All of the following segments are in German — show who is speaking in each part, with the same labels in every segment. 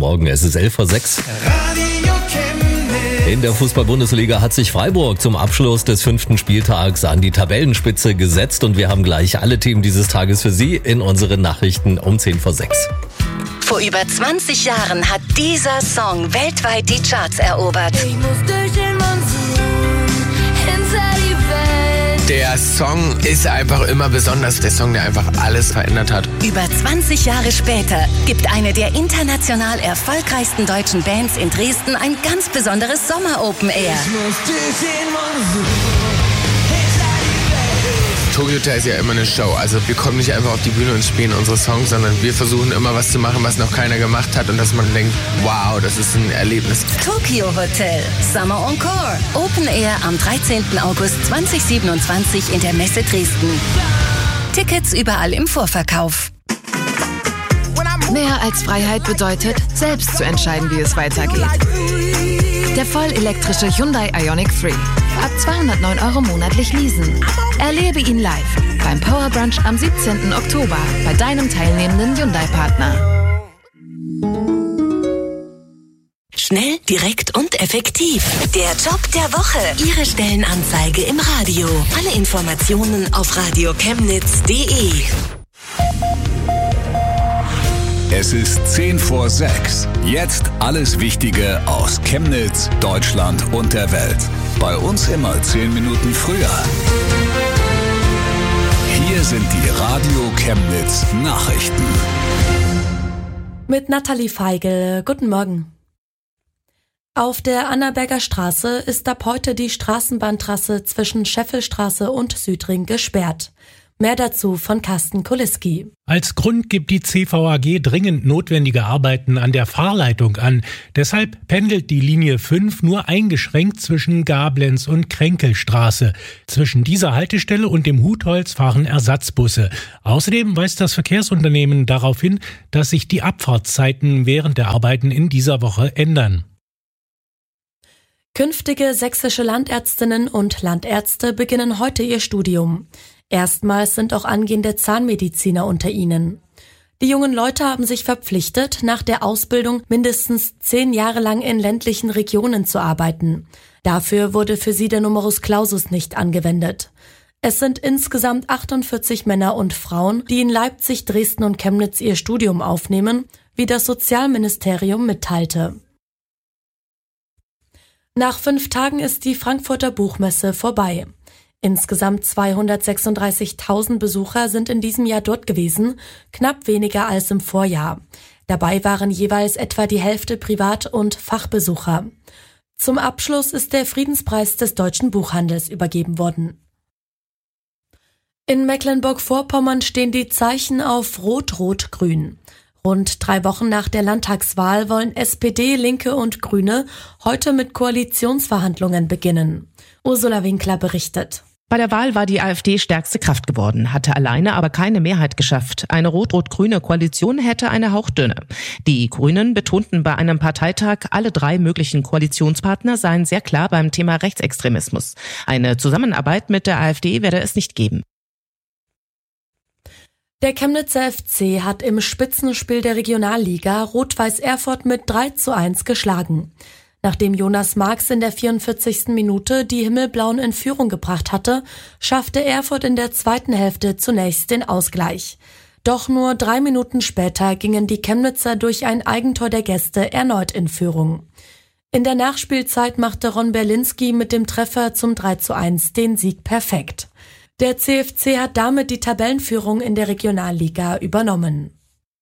Speaker 1: Morgen, es ist 5:11.
Speaker 2: Radio Chemnitz.
Speaker 1: In der Fußball-Bundesliga hat sich Freiburg zum Abschluss des 5. Spieltags an die Tabellenspitze gesetzt und wir haben gleich alle Themen dieses Tages für Sie in unseren Nachrichten um 5:10.
Speaker 3: Vor über 20 Jahren hat dieser Song weltweit die Charts erobert.
Speaker 4: Ich muss durch den Monsun hinter die Welt.
Speaker 5: Der Song ist einfach immer besonders. Der Song, der einfach alles verändert hat.
Speaker 3: Über 20 Jahre später gibt eine der international erfolgreichsten deutschen Bands in Dresden ein ganz besonderes Sommer-Open Air.
Speaker 2: Ich muss durch den Monsun hinter die Welt.
Speaker 5: Tokyo Hotel ist ja immer eine Show. Also wir kommen nicht einfach auf die Bühne und spielen unsere Songs, sondern wir versuchen immer was zu machen, was noch keiner gemacht hat und dass man denkt, wow, das ist ein Erlebnis.
Speaker 3: Tokyo Hotel Summer Encore. Open Air am 13. August 2027 in der Messe Dresden. Tickets überall im Vorverkauf.
Speaker 6: Mehr als Freiheit bedeutet, selbst zu entscheiden, wie es weitergeht. Der vollelektrische Hyundai Ioniq 3. Ab 209 € monatlich leasen. Erlebe ihn live beim Power Brunch am 17. Oktober bei deinem teilnehmenden Hyundai-Partner.
Speaker 3: Schnell, direkt und effektiv. Der Job der Woche. Ihre Stellenanzeige im Radio. Alle Informationen auf radiochemnitz.de.
Speaker 7: Es ist 5:10. Jetzt alles Wichtige aus Chemnitz, Deutschland und der Welt. Bei uns immer 10 Minuten früher. Hier sind die Radio Chemnitz Nachrichten.
Speaker 8: Mit Nathalie Feigl. Guten Morgen. Auf der Annaberger Straße ist ab heute die Straßenbahntrasse zwischen Scheffelstraße und Südring gesperrt. Mehr dazu von Carsten Kuliski.
Speaker 9: Als Grund gibt die CVAG dringend notwendige Arbeiten an der Fahrleitung an. Deshalb pendelt die Linie 5 nur eingeschränkt zwischen Gablenz und Kränkelstraße. Zwischen dieser Haltestelle und dem Hutholz fahren Ersatzbusse. Außerdem weist das Verkehrsunternehmen darauf hin, dass sich die Abfahrtszeiten während der Arbeiten in dieser Woche ändern.
Speaker 8: Künftige sächsische Landärztinnen und Landärzte beginnen heute ihr Studium. Erstmals sind auch angehende Zahnmediziner unter ihnen. Die jungen Leute haben sich verpflichtet, nach der Ausbildung mindestens 10 Jahre lang in ländlichen Regionen zu arbeiten. Dafür wurde für sie der Numerus Clausus nicht angewendet. Es sind insgesamt 48 Männer und Frauen, die in Leipzig, Dresden und Chemnitz ihr Studium aufnehmen, wie das Sozialministerium mitteilte. Nach 5 Tagen ist die Frankfurter Buchmesse vorbei. Insgesamt 236.000 Besucher sind in diesem Jahr dort gewesen, knapp weniger als im Vorjahr. Dabei waren jeweils etwa die Hälfte Privat- und Fachbesucher. Zum Abschluss ist der Friedenspreis des deutschen Buchhandels übergeben worden. In Mecklenburg-Vorpommern stehen die Zeichen auf Rot-Rot-Grün. Rund 3 Wochen nach der Landtagswahl wollen SPD, Linke und Grüne heute mit Koalitionsverhandlungen beginnen. Ursula Winkler berichtet.
Speaker 10: Bei der Wahl war die AfD stärkste Kraft geworden, hatte alleine aber keine Mehrheit geschafft. Eine rot-rot-grüne Koalition hätte eine hauchdünne. Die Grünen betonten bei einem Parteitag, alle 3 möglichen Koalitionspartner seien sehr klar beim Thema Rechtsextremismus. Eine Zusammenarbeit mit der AfD werde es nicht geben.
Speaker 8: Der Chemnitzer FC hat im Spitzenspiel der Regionalliga Rot-Weiß Erfurt mit 3:1 geschlagen. Nachdem Jonas Marx in der 44. Minute die Himmelblauen in Führung gebracht hatte, schaffte Erfurt in der zweiten Hälfte zunächst den Ausgleich. Doch nur 3 Minuten später gingen die Chemnitzer durch ein Eigentor der Gäste erneut in Führung. In der Nachspielzeit machte Ron Berlinski mit dem Treffer zum 3:1 den Sieg perfekt. Der CFC hat damit die Tabellenführung in der Regionalliga übernommen.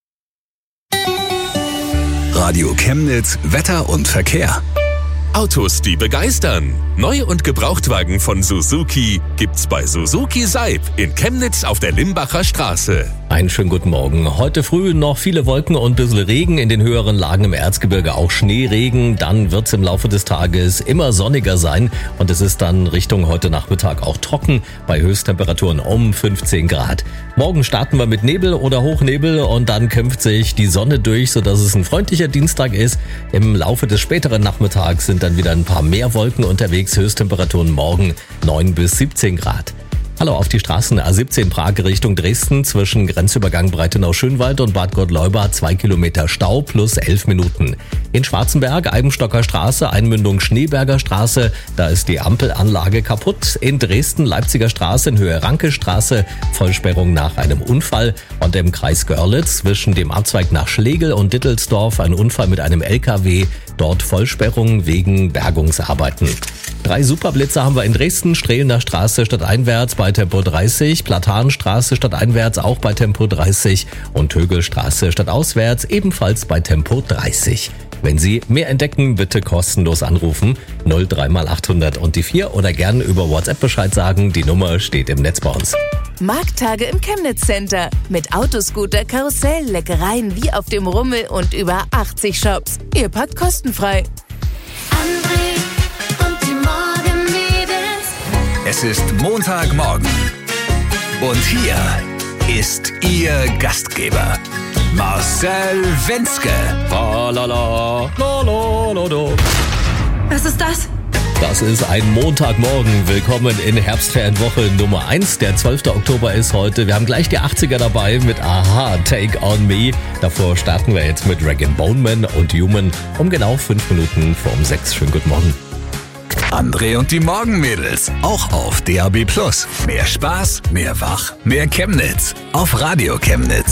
Speaker 7: Radio Chemnitz, Wetter und Verkehr.
Speaker 11: Autos, die begeistern. Neu- und Gebrauchtwagen von Suzuki gibt's bei Suzuki Seib in Chemnitz auf der Limbacher Straße.
Speaker 1: Einen schönen guten Morgen. Heute früh noch viele Wolken und ein bisschen Regen, in den höheren Lagen im Erzgebirge auch Schneeregen. Dann wird's im Laufe des Tages immer sonniger sein und es ist dann Richtung heute Nachmittag auch trocken bei Höchsttemperaturen um 15 Grad. Morgen starten wir mit Nebel oder Hochnebel und dann kämpft sich die Sonne durch, sodass es ein freundlicher Dienstag ist. Im Laufe des späteren Nachmittags sind dann wieder ein paar mehr Wolken unterwegs. Höchsttemperaturen morgen 9 bis 17 Grad. Hallo, auf die Straßen A17 Prag Richtung Dresden zwischen Grenzübergang Breitenau-Schönwald und Bad Gott-Leubad 2 Kilometer Stau plus 11 Minuten. In Schwarzenberg Eibenstocker Straße, Einmündung Schneeberger Straße, da ist die Ampelanlage kaputt. In Dresden Leipziger Straße in Höhe Rankestraße, Vollsperrung nach einem Unfall. Und im Kreis Görlitz zwischen dem Abzweig nach Schlegel und Dittelsdorf ein Unfall mit einem LKW, dort Vollsperrung wegen Bergungsarbeiten. 3 Superblitzer haben wir in Dresden, Strehlener Straße stadteinwärts bei Tempo 30, Platanenstraße stadteinwärts auch bei Tempo 30 und Tögelstraße stadtauswärts ebenfalls bei Tempo 30. Wenn Sie mehr entdecken, bitte kostenlos anrufen 03 mal 800 und die 4 oder gern über WhatsApp Bescheid sagen, die Nummer steht im Netz bei uns.
Speaker 12: Markttage im Chemnitz Center mit Autoscooter, Karussell, Leckereien wie auf dem Rummel und über 80 Shops. Ihr packt kostenfrei.
Speaker 4: André und die Morgenmädels.
Speaker 7: Es ist Montagmorgen. Und hier ist Ihr Gastgeber, Marcel Wenzke.
Speaker 12: Was ist das?
Speaker 1: Das ist ein Montagmorgen. Willkommen in Herbstferienwoche Nummer 1. Der 12. Oktober ist heute. Wir haben gleich die 80er dabei mit Aha, Take On Me. Davor starten wir jetzt mit Rag & Bone Man und Human um genau 5 Minuten vor um 6. Schönen guten Morgen.
Speaker 7: André und die Morgenmädels, auch auf DAB+. Mehr Spaß, mehr Wach, mehr Chemnitz. Auf Radio Chemnitz.